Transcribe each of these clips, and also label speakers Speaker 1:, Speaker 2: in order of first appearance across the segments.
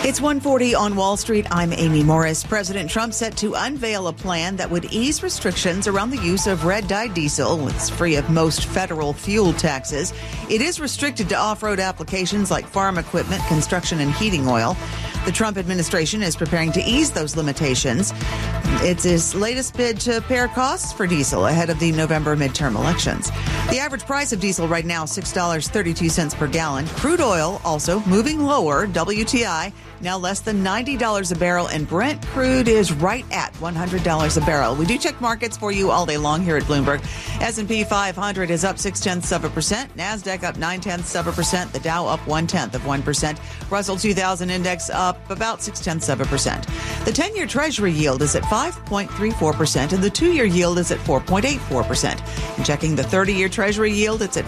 Speaker 1: It's 1:40 on Wall Street. I'm Amy Morris. President Trump set to unveil a plan that would ease restrictions around the use of red-dye diesel. It's free of most federal fuel taxes. It is restricted to off-road applications like farm equipment, construction, and heating oil. The Trump administration is preparing to ease those limitations. It's his latest bid to pare costs for diesel ahead of the November midterm elections. The average price of diesel right now, $6.32 per gallon. Crude oil also moving lower. WTI now less than $90 a barrel, and Brent crude is right at $100 a barrel. We do check markets for you all day long here at Bloomberg. S&P 500 is up 0.6%. NASDAQ up 0.9%. The Dow up 0.1%. Russell 2000 index up about 0.6%. The 10-year Treasury yield is at 5.34%, and the 2-year yield is at 4.84%. And checking the 30-year Treasury yield, it's at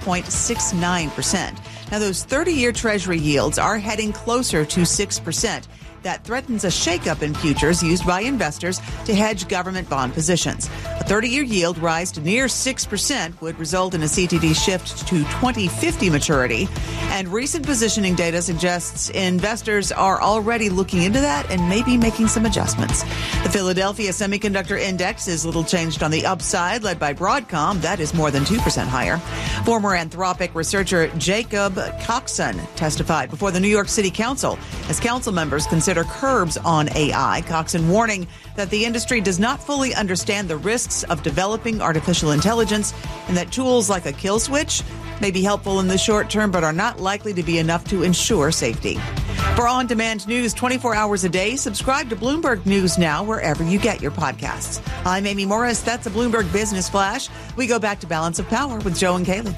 Speaker 1: 5.69%. Now, those 30-year Treasury yields are heading closer to 6%. That threatens a shakeup in futures used by investors to hedge government bond positions. A 30-year yield rise to near 6% would result in a CTD shift to 2050 maturity. And recent positioning data suggests investors are already looking into that and maybe making some adjustments. The Philadelphia Semiconductor Index is little changed on the upside, led by Broadcom. That is more than 2% higher. Former Anthropic researcher Jacob Coxon testified before the New York City Council as council members consider curbs on AI. Coxon warning that the industry does not fully understand the risks of developing artificial intelligence and that tools like a kill switch may be helpful in the short term but are not likely to be enough to ensure safety. For on-demand news 24 hours a day, subscribe to Bloomberg News Now wherever you get your podcasts. I'm Amy Morris. That's a Bloomberg Business Flash. We go back to Balance of Power with Joe and Kaylee.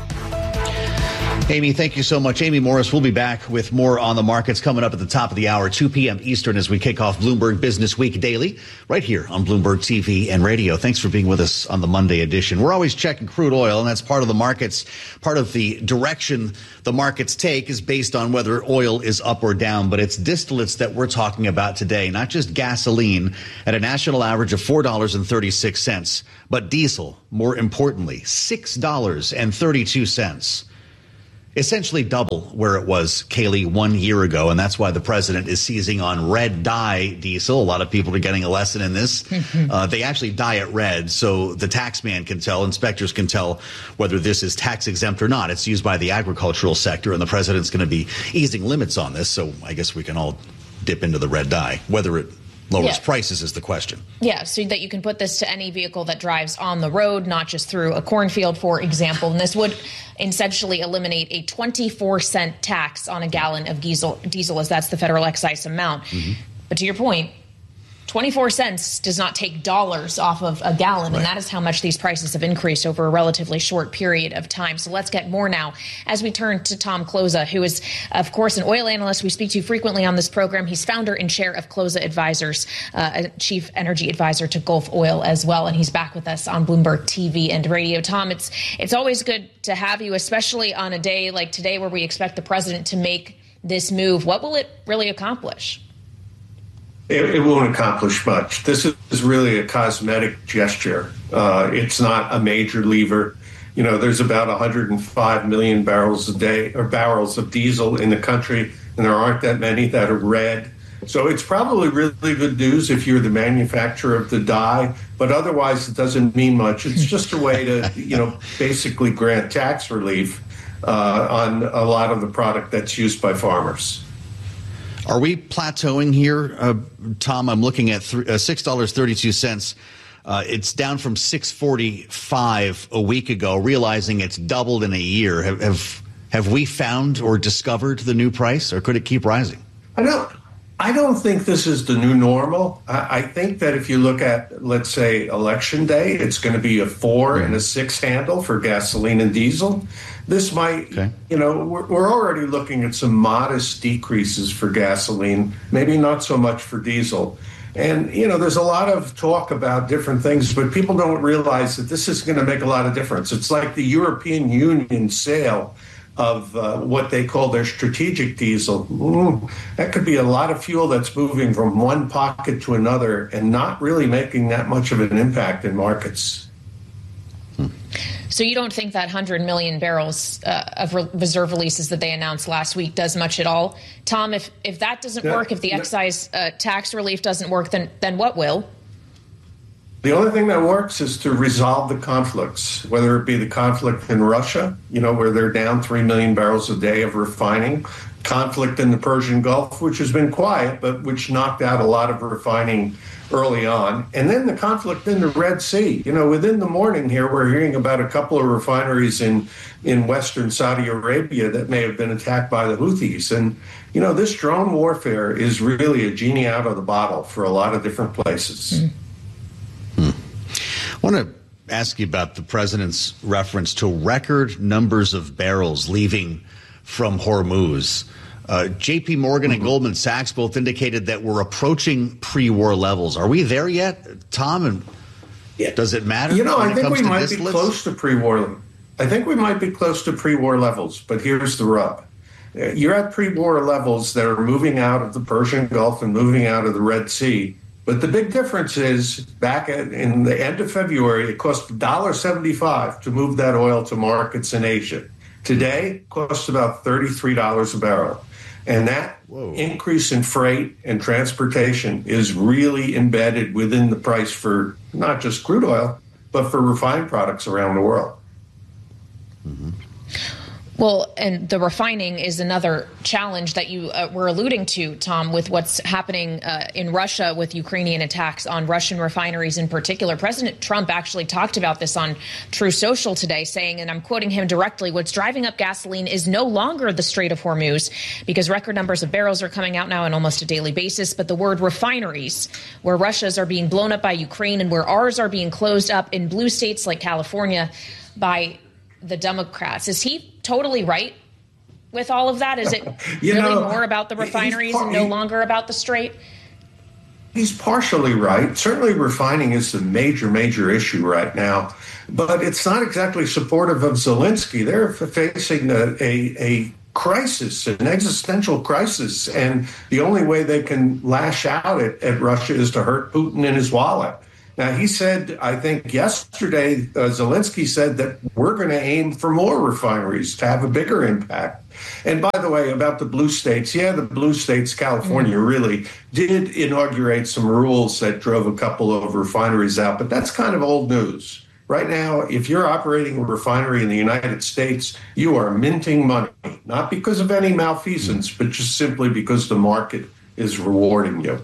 Speaker 2: Amy, thank you so much. Amy Morris, we'll be back with more on the markets coming up at the top of the hour, 2 p.m. Eastern, as we kick off Bloomberg Business Week Daily, right here on Bloomberg TV and radio. Thanks for being with us on the Monday edition. We're always checking crude oil, and that's part of the markets. Part of the direction the markets take is based on whether oil is up or down. But it's distillates that we're talking about today, not just gasoline at a national average of $4.36, but diesel, more importantly, $6.32. Essentially double where it was, Kaylee, 1 year ago. And that's why the president is seizing on red dye diesel. A lot of people are getting a lesson in this. They actually dye it red so the tax man can tell, inspectors can tell whether this is tax exempt or not. It's used by the agricultural sector, and the president's going to be easing limits on this. So I guess we can all dip into the red dye. Whether it lowers prices is the question.
Speaker 3: Yeah, so that you can put this to any vehicle that drives on the road, not just through a cornfield, for example. And this would essentially eliminate a 24-cent tax on a gallon of diesel, as that's the federal excise amount. But to your point, 24 cents does not take dollars off of a gallon, and that is how much these prices have increased over a relatively short period of time. So let's get more now as we turn to Tom Kloza, who is, of course, an oil analyst we speak to frequently on this program. He's founder and chair of Kloza Advisors, a chief energy advisor to Gulf Oil as well, and he's back with us on Bloomberg TV and radio. Tom, it's always good to have you, especially on a day like today where we expect the president to make this move. What will it really accomplish?
Speaker 4: It won't accomplish much. This is really a cosmetic gesture. It's not a major lever. You know, there's about 105 million barrels a day, or barrels of diesel in the country, and there aren't that many that are red. So it's probably really good news if you're the manufacturer of the dye, but otherwise it doesn't mean much. It's just a way to, basically grant tax relief on a lot of the product that's used by farmers.
Speaker 2: Are we plateauing here, Tom? I'm looking at $6.32. It's down from $6.45 a week ago, realizing it's doubled in a year. Have we found or discovered the new price, or could it keep rising?
Speaker 4: I don't think this is the new normal. I think that if you look at, let's say, Election Day, it's going to be a 4 and a 6 handle for gasoline and diesel. This might, we're already looking at some modest decreases for gasoline, maybe not so much for diesel. And, there's a lot of talk about different things, but people don't realize that this is going to make a lot of difference. It's like the European Union sale of what they call their strategic diesel. That could be a lot of fuel that's moving from one pocket to another and not really making that much of an impact in markets.
Speaker 3: So So you don't think that 100 million barrels of reserve releases that they announced last week does much at all? Tom, if that doesn't work, if the excise tax relief doesn't work, then what will?
Speaker 4: The only thing that works is to resolve the conflicts, whether it be the conflict in Russia, where they're down 3 million barrels a day of refining, conflict in the Persian Gulf, which has been quiet, but which knocked out a lot of refining early on, and then the conflict in the Red Sea. Within the morning here, we're hearing about a couple of refineries in western Saudi Arabia that may have been attacked by the Houthis. And, this drone warfare is really a genie out of the bottle for a lot of different places.
Speaker 2: I want to ask you about the president's reference to record numbers of barrels leaving from Hormuz. J.P. Morgan and Goldman Sachs both indicated that we're approaching pre-war levels. Are we there yet, Tom? And does it matter?
Speaker 4: I think we might be close to pre-war. I think we might be close to pre-war levels, but here's the rub. You're at pre-war levels that are moving out of the Persian Gulf and moving out of the Red Sea. But the big difference is in the end of February, it cost $1.75 to move that oil to markets in Asia. Today, it costs about $33 a barrel. And that increase in freight and transportation is really embedded within the price for not just crude oil, but for refined products around the world.
Speaker 2: Mm-hmm.
Speaker 3: Well, and the refining is another challenge that you were alluding to, Tom, with what's happening in Russia with Ukrainian attacks on Russian refineries in particular. President Trump actually talked about this on True Social today, saying, and I'm quoting him directly, what's driving up gasoline is no longer the Strait of Hormuz, because record numbers of barrels are coming out now on almost a daily basis. But the word refineries, where Russia's are being blown up by Ukraine and where ours are being closed up in blue states like California by the Democrats. Is he totally right with all of that? Is it really more about the refineries and no longer about the Strait?
Speaker 4: He's partially right. Certainly refining is the major issue right now, but it's not exactly supportive of Zelensky. They're facing a crisis, an existential crisis, and the only way they can lash out at Russia is to hurt Putin in his wallet. Now, he said, I think yesterday, Zelensky said that we're going to aim for more refineries to have a bigger impact. And by the way, about the blue states, the blue states, California really did inaugurate some rules that drove a couple of refineries out. But that's kind of old news. Right now, if you're operating a refinery in the United States, you are minting money, not because of any malfeasance, but just simply because the market is rewarding you.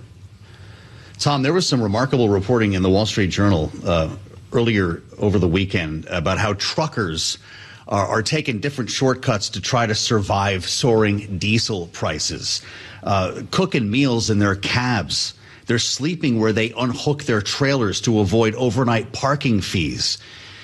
Speaker 2: Tom, there was some remarkable reporting in the Wall Street Journal earlier over the weekend about how truckers are taking different shortcuts to try to survive soaring diesel prices, cooking meals in their cabs. They're sleeping where they unhook their trailers to avoid overnight parking fees.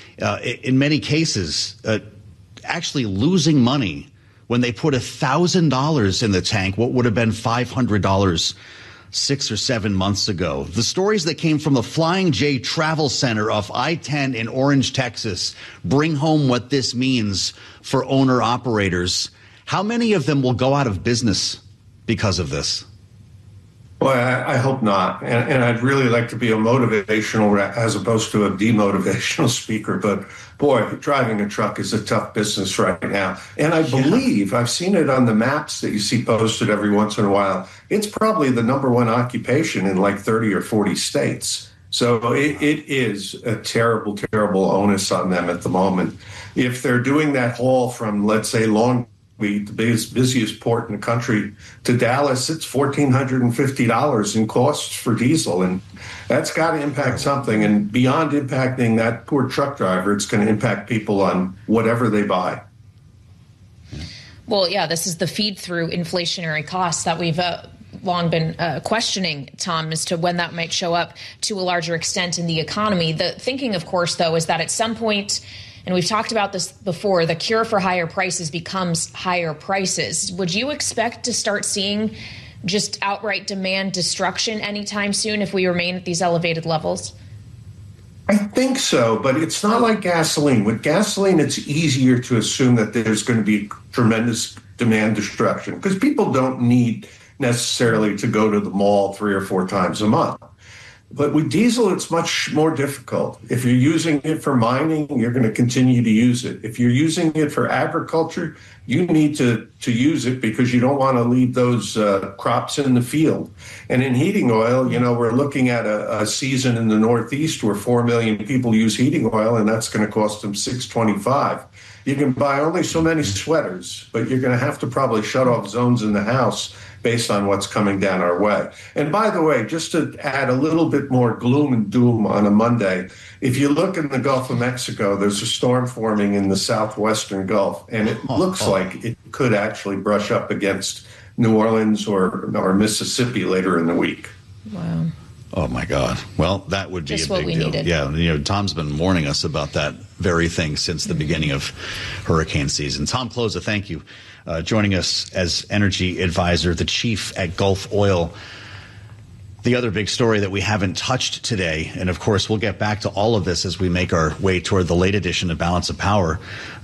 Speaker 2: In many cases, actually losing money when they put $1,000 in the tank, what would have been $500 6 or 7 months ago. The stories that came from the Flying J Travel Center off I-10 in Orange, Texas, bring home what this means for owner-operators. How many of them will go out of business because of this?
Speaker 4: Well, I hope not. And I'd really like to be a motivational as opposed to a demotivational speaker. But boy, driving a truck is a tough business right now. And I believe, I've seen it on the maps that you see posted every once in a while, it's probably the number one occupation in like 30 or 40 states. So it is a terrible, terrible onus on them at the moment. If they're doing that haul from, let's say, Long Beach, the busiest port in the country, to Dallas, it's $1,450 in costs for diesel. And that's got to impact something. And beyond impacting that poor truck driver, it's going to impact people on whatever they buy.
Speaker 3: Well, yeah, this is the feed through inflationary costs that we've long been questioning, Tom, as to when that might show up to a larger extent in the economy. The thinking, of course, though, is that at some point, and we've talked about this before, the cure for higher prices becomes higher prices. Would you expect to start seeing just outright demand destruction anytime soon if we remain at these elevated levels?
Speaker 4: I think so, but it's not like gasoline. With gasoline, it's easier to assume that there's going to be tremendous demand destruction because people don't need necessarily to go to the mall 3 or 4 times a month. But with diesel, it's much more difficult. If you're using it for mining, you're going to continue to use it. If you're using it for agriculture, you need to use it because you don't want to leave those crops in the field. And in heating oil, we're looking at a season in the Northeast where 4 million people use heating oil, and that's going to cost them $6.25. You can buy only so many sweaters, but you're going to have to probably shut off zones in the house based on what's coming down our way. And by the way, just to add a little bit more gloom and doom on a Monday, if you look in the Gulf of Mexico, there's a storm forming in the southwestern Gulf, and it looks like it could actually brush up against New Orleans or Mississippi later in the week.
Speaker 3: Wow.
Speaker 2: Oh, my God. Well, that would be
Speaker 3: just
Speaker 2: a big
Speaker 3: what we
Speaker 2: deal.
Speaker 3: Needed.
Speaker 2: Yeah, Tom's been warning us about that very thing since the beginning of hurricane season. Tom Kloza, thank you. Joining us as energy advisor, the chief at Gulf Oil. The other big story that we haven't touched today, and of course we'll get back to all of this as we make our way toward the late edition of Balance of Power,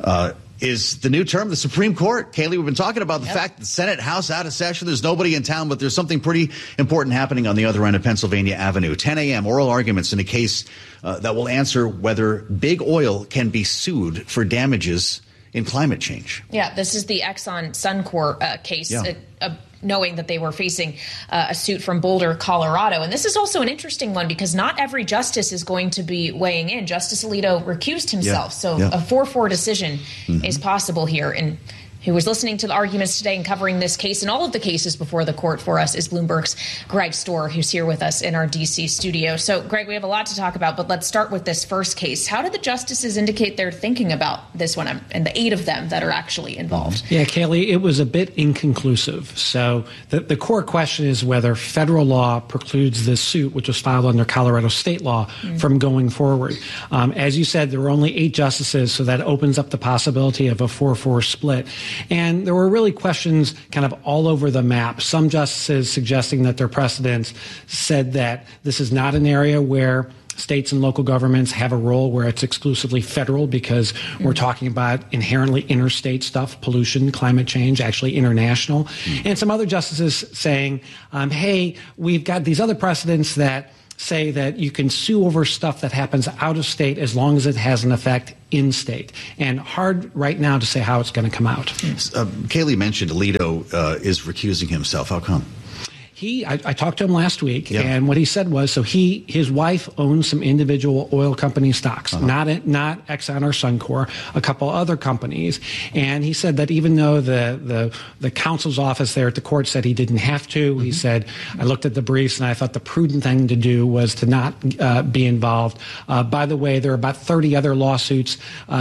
Speaker 2: is the new term of the Supreme Court. Kaylee, we've been talking about the fact that the Senate, House out of session. There's nobody in town, but there's something pretty important happening on the other end of Pennsylvania Avenue. 10 a.m., oral arguments in a case that will answer whether big oil can be sued for damages in climate change.
Speaker 3: Yeah, this is the Exxon Suncor case. Yeah. Knowing that they were facing a suit from Boulder, Colorado. And this is also an interesting one because not every justice is going to be weighing in. Justice Alito recused himself. A 4-4 decision is possible here. And who was listening to the arguments today and covering this case and all of the cases before the court for us is Bloomberg's Greg Stohr, who's here with us in our D.C. studio. So, Greg, we have a lot to talk about, but let's start with this first case. How did the justices indicate they're thinking about this one and the 8 of them that are actually involved?
Speaker 5: Yeah, Kaylee, it was a bit inconclusive. So the core question is whether federal law precludes this suit, which was filed under Colorado state law, from going forward. As you said, there were only 8 justices, so that opens up the possibility of a 4-4 split. And there were really questions kind of all over the map. Some justices suggesting that their precedents said that this is not an area where states and local governments have a role, where it's exclusively federal, because we're talking about inherently interstate stuff, pollution, climate change, actually international. And some other justices saying, hey, we've got these other precedents that say that you can sue over stuff that happens out of state as long as it has an effect in state. And hard right now to say how it's going to come out.
Speaker 2: Kaylee mentioned Alito is recusing himself. How come?
Speaker 5: I talked to him last week, and what he said was, so his wife owns some individual oil company stocks, not Exxon or Suncor, a couple other companies, and he said that even though the counsel's office there at the court said he didn't have to, he said, I looked at the briefs and I thought the prudent thing to do was to not be involved. By the way, there are about 30 other lawsuits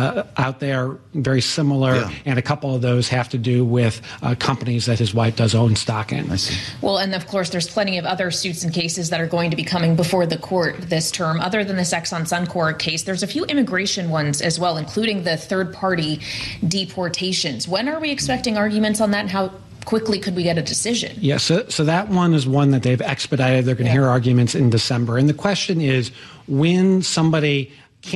Speaker 5: out there, very similar, and a couple of those have to do with companies that his wife does own stock in.
Speaker 2: I see.
Speaker 3: Well, and of course, there's plenty of other suits and cases that are going to be coming before the court this term. Other than this Exxon Suncor case, there's a few immigration ones as well, including the third-party deportations. When are we expecting arguments on that, and how quickly could we get a decision?
Speaker 5: Yeah, so that one is one that they've expedited. They're going to hear arguments in December. And the question is, when somebody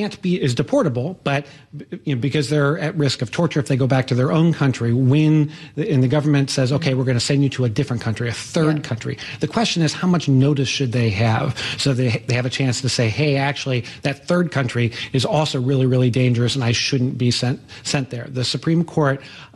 Speaker 5: is deportable, but because they're at risk of torture if they go back to their own country, and the government says, okay, we're going to send you to a different country, a third country. The question is, how much notice should they have so they have a chance to say, hey, actually, that third country is also really, really dangerous and I shouldn't be sent there. The Supreme Court,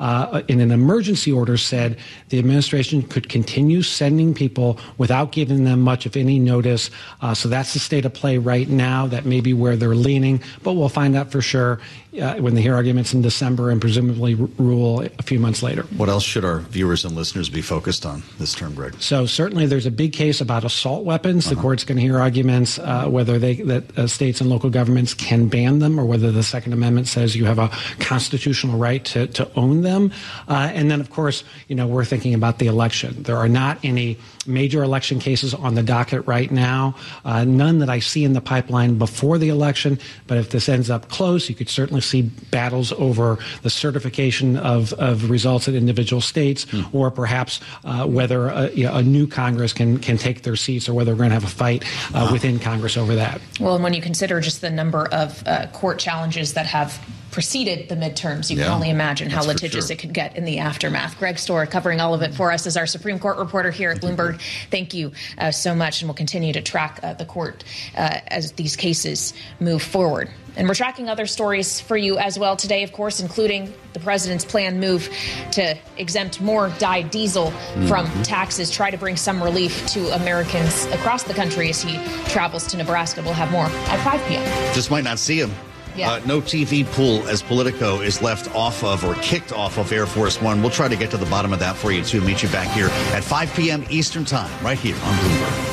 Speaker 5: in an emergency order, said the administration could continue sending people without giving them much, if any, notice. So that's the state of play right now. That may be where they're leaning. But we'll find out for sure when they hear arguments in December and presumably rule a few months later.
Speaker 2: What else should our viewers and listeners be focused on this term, Greg?
Speaker 5: So certainly there's a big case about assault weapons. The court's going to hear arguments whether states and local governments can ban them or whether the Second Amendment says you have a constitutional right to own them. And then, of course, we're thinking about the election. There are not any major election cases on the docket right now, none that I see in the pipeline before the election. But if this ends up close, you could certainly see battles over the certification of results at individual states, or perhaps whether a new Congress can take their seats, or whether we're going to have a fight within Congress over that.
Speaker 3: Well, and when you consider just the number of court challenges that have preceded the midterms. You can only imagine how litigious it could get in the aftermath. Greg Stohr covering all of it for us as our Supreme Court reporter here at Bloomberg. Thank you so much, and we'll continue to track the court as these cases move forward. And we're tracking other stories for you as well today, of course, including the president's planned move to exempt more dyed diesel from taxes, try to bring some relief to Americans across the country as he travels to Nebraska. We'll have more at 5 p.m.
Speaker 2: Just might not see him.
Speaker 3: Yeah.
Speaker 2: No TV pool as Politico is left off of or kicked off of Air Force One. We'll try to get to the bottom of that for you, too. Meet you back here at 5 p.m. Eastern Time, right here on Bloomberg.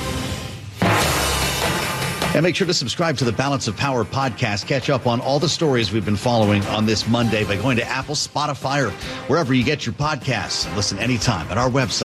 Speaker 2: And make sure to subscribe to the Balance of Power podcast. Catch up on all the stories we've been following on this Monday by going to Apple, Spotify, or wherever you get your podcasts. Listen anytime at our website.